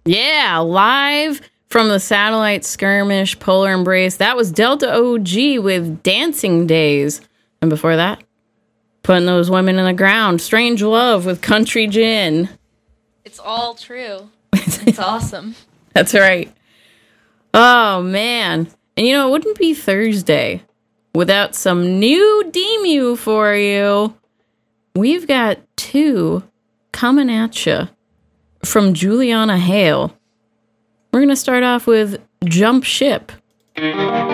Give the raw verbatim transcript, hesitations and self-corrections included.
Yeah, live from the Satellite Skirmish Polar Embrace. That was Delta O G with Dancing Days. And before that, Putting Those Women in the Ground. Strange Love with Country Gin. It's all true. It's awesome. That's right. Oh, man. And you know, it wouldn't be Thursday without some new Demu for you. We've got two coming at you from Juliana Hale. We're going to start off with Jump Ship.